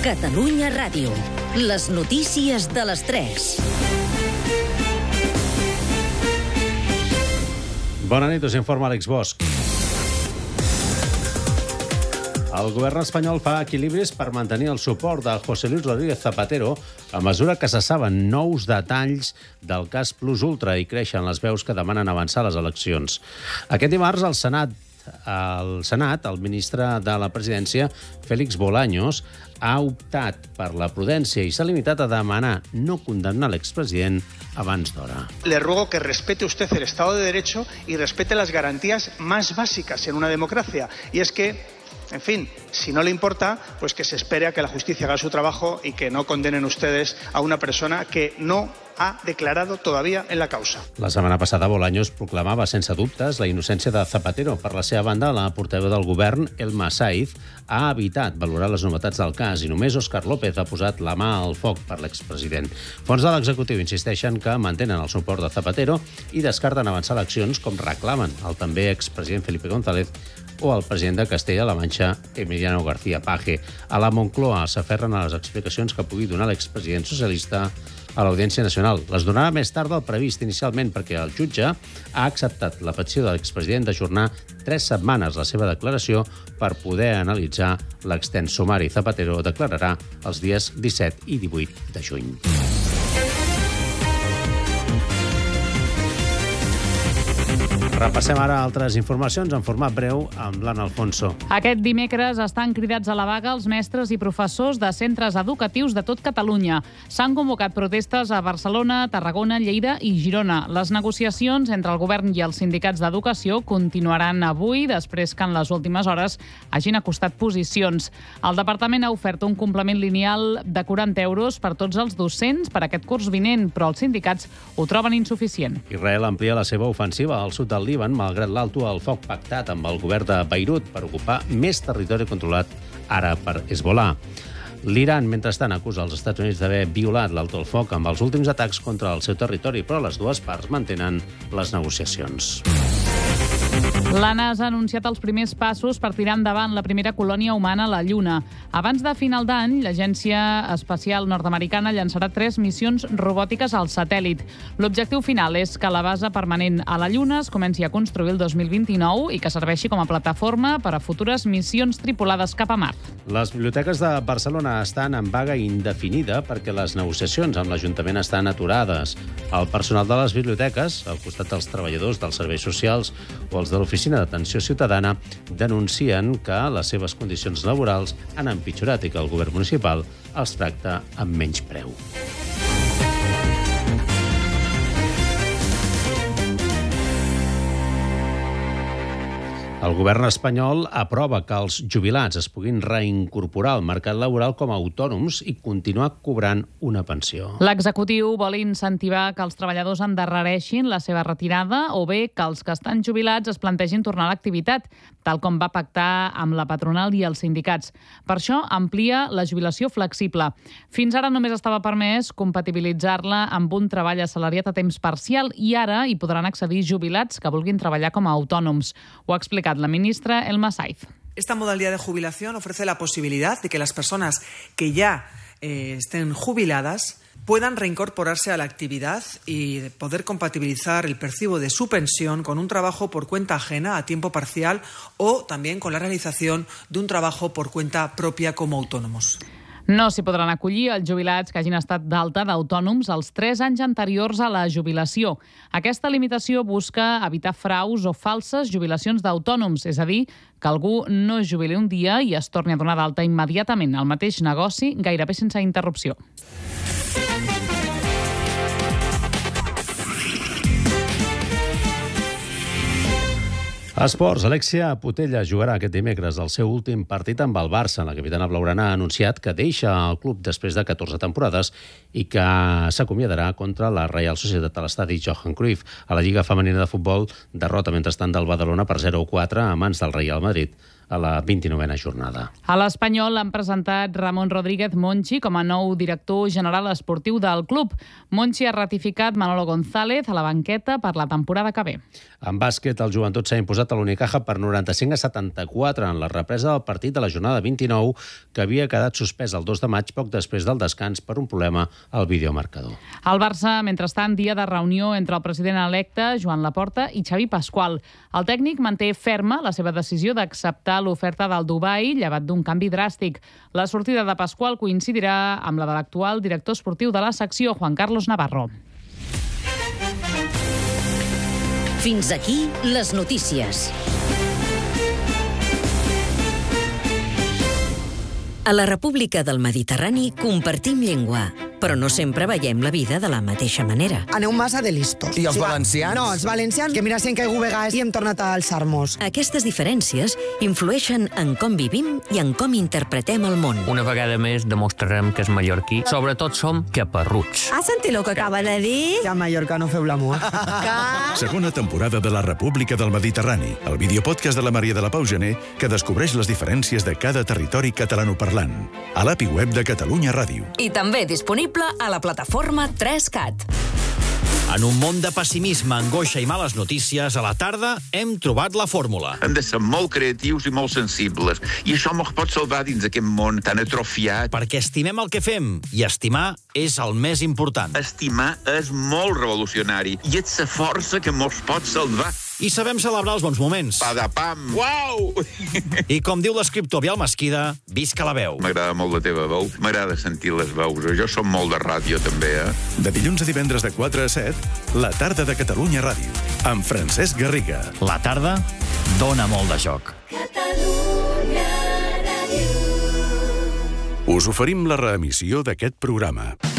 Catalunya Ràdio. Les notícies de les 3. Bona nit, us informa Àlex Bosch. El govern espanyol fa equilibris per mantenir el suport de José Luis Rodríguez Zapatero a mesura que se saben nous detalls del cas Plus Ultra i creixen les veus que demanen avançar les eleccions. Aquest dimarts, al Senat, el ministre de la Presidència, Félix Bolaños, ha optat per la prudència i s'ha limitat a demanar no condemnar l'expresident abans d'hora. Le ruego que respete usted el Estado de Derecho y respete las garantías más básicas en una democracia. Y es que, en fin, si no le importa, pues que se espere a que la justicia haga su trabajo y que no condenen ustedes a una persona que no ha declarado todavía en la causa. La setmana passada, Bolaños proclamava sense dubtes la innocència de Zapatero. Per la seva banda, la portaveu del govern, Elma Saiz, ha evitat valorar les novetats del cas i només Óscar López ha posat la mà al foc per l'expresident. Fons de l'executiu insisteixen que mantenen el suport de Zapatero i descarten avançar eleccions com reclamen el també expresident Felipe González o el president de Castella-La Manxa, Emiliano García Paje. A la Moncloa s'aferren a les explicacions que pugui donar l'expresident socialista a l'Audiència Nacional. Les donarà més tard del previst inicialment perquè el jutge ha acceptat la petició de l'expresident d'ajornar 3 setmanes la seva declaració per poder analitzar l'extens sumari. Zapatero declararà els dies 17 i 18 de juny. Repassem ara altres informacions en format breu amb l'Anna Alfonso. Aquest dimecres estan cridats a la vaga els mestres i professors de centres educatius de tot Catalunya. S'han convocat protestes a Barcelona, Tarragona, Lleida i Girona. Les negociacions entre el govern i els sindicats d'educació continuaran avui, després que en les últimes hores hagin acostat posicions. El departament ha ofert un complement lineal de 40 euros per tots els docents per aquest curs vinent, però els sindicats ho troben insuficient. Israel amplia la seva ofensiva al sud del Líban, malgrat l'alto al foc pactat amb el govern de Beirut per ocupar més territori controlat ara per Hezbollah. L'Iran, mentrestant, acusa els Estats Units d'haver violat l'alto al foc amb els últims atacs contra el seu territori, però les dues parts mantenen les negociacions. La NASA ha anunciat els primers passos per tirar endavant la primera colònia humana a la Lluna. Abans de final d'any, l'Agència Espacial Nord-Americana llançarà 3 missions robòtiques al satèl·lit. L'objectiu final és que la base permanent a la Lluna es comenci a construir el 2029 i que serveixi com a plataforma per a futures missions tripulades cap a Mart. Les biblioteques de Barcelona estan en vaga indefinida perquè les negociacions amb l'Ajuntament estan aturades. El personal de les biblioteques, al costat dels treballadors dels serveis socials o els de l'Oficina d'Atenció Ciutadana, denuncien que les seves condicions laborals han empitjorat i que el govern municipal els tracta amb menys preu. El govern espanyol aprova que els jubilats es puguin reincorporar al mercat laboral com a autònoms i continuar cobrant una pensió. L'executiu vol incentivar que els treballadors endarrereixin la seva retirada o bé que els que estan jubilats es plantegin tornar a l'activitat, tal com va pactar amb la patronal i els sindicats. Per això amplia la jubilació flexible. Fins ara només estava permès compatibilitzar-la amb un treball assalariat a temps parcial i ara hi podran accedir jubilats que vulguin treballar com a autònoms. Ho ha explicat la ministra Elma Saiz. Esta modalidad de jubilación ofrece la posibilidad de que las personas que ya estén jubiladas puedan reincorporarse a la actividad y poder compatibilizar el percibo de su pensión con un trabajo por cuenta ajena a tiempo parcial o también con la realización de un trabajo por cuenta propia como autónomos. No s'hi podran acollir els jubilats que hagin estat d'alta d'autònoms els 3 anys anteriors a la jubilació. Aquesta limitació busca evitar fraus o falses jubilacions d'autònoms, és a dir, que algú no es jubili un dia i es torni a donar d'alta immediatament al mateix negoci, gairebé sense interrupció. Esports. Alexia Putella jugarà aquest dimecres el seu últim partit amb el Barça. La capitana blaugrana ha anunciat que deixa el club després de 14 temporades i que s'acomiadarà contra la Real Societat a l'estadi Johan Cruyff. A la Lliga Femenina de Futbol, derrota mentrestant del Badalona per 0-4 a mans del Real Madrid a la 29a jornada. A l'Espanyol han presentat Ramon Rodríguez Monchi com a nou director general esportiu del club. Monchi ha ratificat Manolo González a la banqueta per la temporada que ve. En bàsquet, el Joventut s'ha imposat a l'Unicaja per 95-74 en la represa del partit de la jornada 29, que havia quedat suspès el 2 de maig poc després del descans per un problema al videomarcador. El Barça, mentrestant, dia de reunió entre el president electe, Joan Laporta, i Xavi Pasqual. El tècnic manté ferma la seva decisió d'acceptar l'oferta del Dubai, llevat d'un canvi dràstic. La sortida de Pasqual coincidirà amb la de l'actual director esportiu de la secció, Juan Carlos Navarro. Fins aquí les notícies. A la República del Mediterrani compartim llengua, però no sempre veiem la vida de la mateixa manera. Aneu massa de listos. I els valencians? No, els valencians, que mira si hem caigut vegades i hem tornat a alçar-nos. Aquestes diferències influeixen en com vivim i en com interpretem el món. Una vegada més demostrarem que és mallorquí. Sobretot som caparruts. Has sentit el que acaba de dir? Que a Mallorca no feu l'amor. Segona temporada de la República del Mediterrani, el videopodcast de la Maria de la Pau Gené, que descobreix les diferències de cada territori catalanoparlant. A l'API web de Catalunya Ràdio. I també disponible a la plataforma 3CAT. En un món de pessimisme, angoixa i males notícies, a la tarda hem trobat la fórmula. Hem de ser molt creatius i molt sensibles. I això ens pot salvar dins aquest món tan atrofiat. Perquè estimem el que fem, i estimar és el més important. Estimar és molt revolucionari i és la força que ens pot salvar. I sabem celebrar els bons moments. Padapam! Uau! I com diu l'escriptor Biel Mesquida, visca la veu. M'agrada molt la teva veu, m'agrada sentir les veus. Jo som molt de ràdio, també, De dilluns a divendres de 4 a 7, la tarda de Catalunya Ràdio, amb Francesc Garriga. La tarda dona molt de joc. Us oferim la reemissió d'aquest programa.